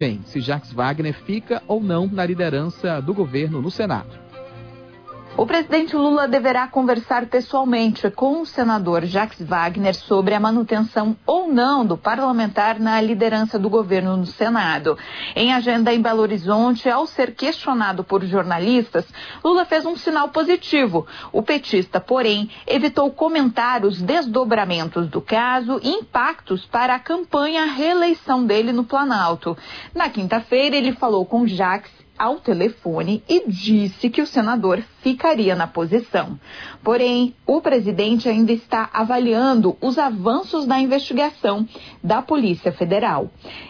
Bem, se Jacques Wagner fica ou não na liderança do governo no Senado. O presidente Lula deverá conversar pessoalmente com o senador Jacques Wagner sobre a manutenção ou não do parlamentar na liderança do governo no Senado. Em agenda em Belo Horizonte, ao ser questionado por jornalistas, Lula fez um sinal positivo. O petista, porém, evitou comentar os desdobramentos do caso e impactos para a campanha à reeleição dele no Planalto. Na quinta-feira, ele falou com Jacques ao telefone e disse que o senador ficaria na posição. Porém, o presidente ainda está avaliando os avanços da investigação da Polícia Federal.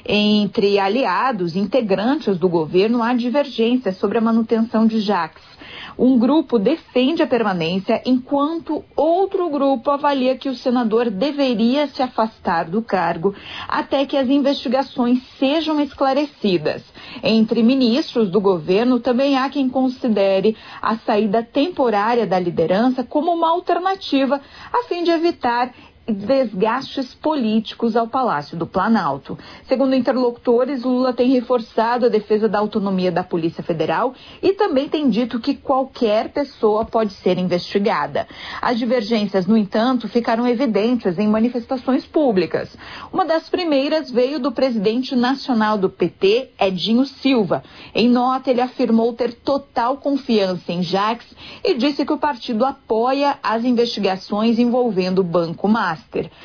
Entre aliados integrantes do governo, há divergências sobre a manutenção de Jacques. Um grupo defende a permanência, enquanto outro grupo avalia que o senador deveria se afastar do cargo até que as investigações sejam esclarecidas. Entre ministros do governo, também há quem considere a saída temporária da liderança como uma alternativa a fim de evitar desgastes políticos ao Palácio do Planalto. Segundo interlocutores, Lula tem reforçado a defesa da autonomia da Polícia Federal e também tem dito que qualquer pessoa pode ser investigada. As divergências, no entanto, ficaram evidentes em manifestações públicas. Uma das primeiras veio do presidente nacional do PT, Edinho Silva. Em nota, ele afirmou ter total confiança em Jacques e disse que o partido apoia as investigações envolvendo o Banco Master.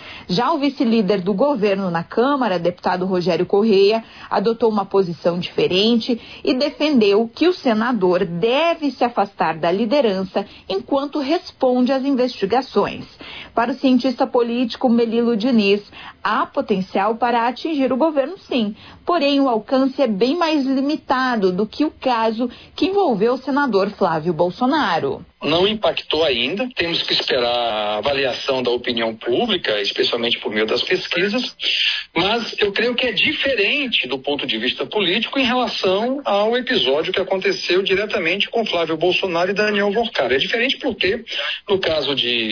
Já o vice-líder do governo na Câmara, deputado Rogério Correia, adotou uma posição diferente e defendeu que o senador deve se afastar da liderança enquanto responde às investigações. Para o cientista político Melilo Diniz, há potencial para atingir o governo, sim, porém o alcance é bem mais limitado do que o caso que envolveu o senador Flávio Bolsonaro. Não impactou ainda, temos que esperar a avaliação da opinião pública, especialmente por meio das pesquisas, mas eu creio que é diferente do ponto de vista político em relação ao episódio que aconteceu diretamente com Flávio Bolsonaro e Daniel Vorcaro. É diferente porque, no caso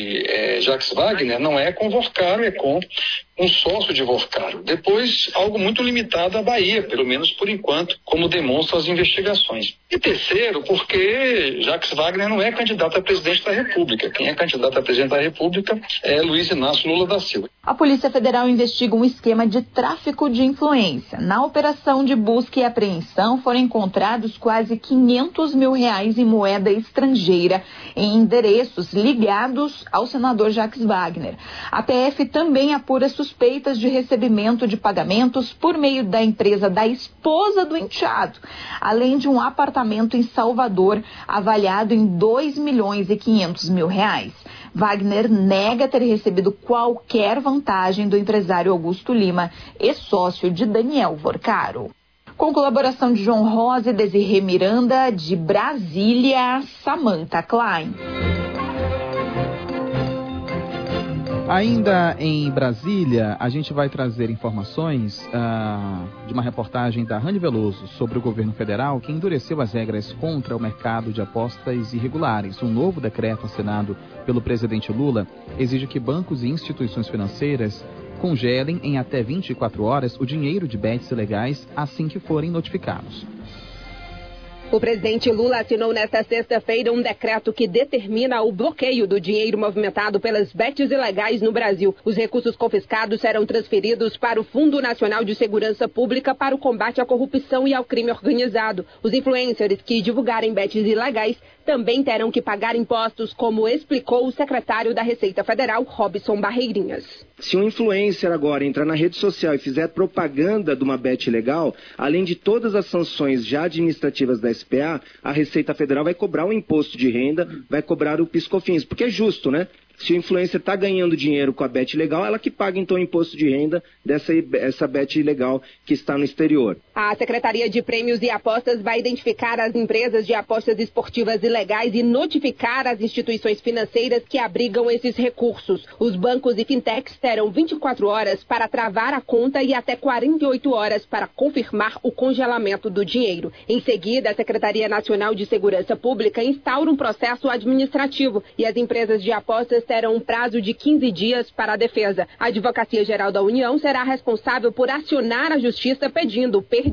de Jacques Wagner, não é com Vorcaro, é com um sócio de Vorcaro. Depois, algo muito limitado à Bahia, pelo menos por enquanto, como demonstram as investigações. E terceiro, porque Jacques Wagner não é candidato a presidente da República. Quem é candidato a presidente da República é Luiz Inácio Lula da Silva. A Polícia Federal investiga um esquema de tráfico de influência. Na operação de busca e apreensão foram encontrados quase R$500 mil em moeda estrangeira em endereços ligados ao senador Jacques Wagner. A PF também apura suspeitas de recebimento de pagamentos por meio da empresa da esposa do enteado, além de um apartamento em Salvador avaliado em R$2,5 milhões. Wagner nega ter recebido qualquer vantagem do empresário Augusto Lima, ex-sócio de Daniel Vorcaro. Com colaboração de João Rosa e Desirê Miranda, de Brasília, Samantha Klein. Ainda em Brasília, a gente vai trazer informações de uma reportagem da Rani Veloso sobre o governo federal que endureceu as regras contra o mercado de apostas irregulares. Um novo decreto assinado pelo presidente Lula exige que bancos e instituições financeiras congelem em até 24 horas o dinheiro de bets ilegais assim que forem notificados. O presidente Lula assinou nesta sexta-feira um decreto que determina o bloqueio do dinheiro movimentado pelas bets ilegais no Brasil. Os recursos confiscados serão transferidos para o Fundo Nacional de Segurança Pública para o combate à corrupção e ao crime organizado. Os influencers que divulgarem bets ilegais também terão que pagar impostos, como explicou o secretário da Receita Federal, Robson Barreirinhas. Se um influencer agora entrar na rede social e fizer propaganda de uma bet ilegal, além de todas as sanções já administrativas da SPA, a Receita Federal vai cobrar o imposto de renda, vai cobrar o PIS/COFINS, porque é justo, né? Se o influencer está ganhando dinheiro com a bet ilegal, ela que paga então o imposto de renda dessa bet ilegal que está no exterior. A Secretaria de Prêmios e Apostas vai identificar as empresas de apostas esportivas ilegais e notificar as instituições financeiras que abrigam esses recursos. Os bancos e fintechs terão 24 horas para travar a conta e até 48 horas para confirmar o congelamento do dinheiro. Em seguida, a Secretaria Nacional de Segurança Pública instaura um processo administrativo e as empresas de apostas terão um prazo de 15 dias para a defesa. A Advocacia Geral da União será responsável por acionar a Justiça pedindo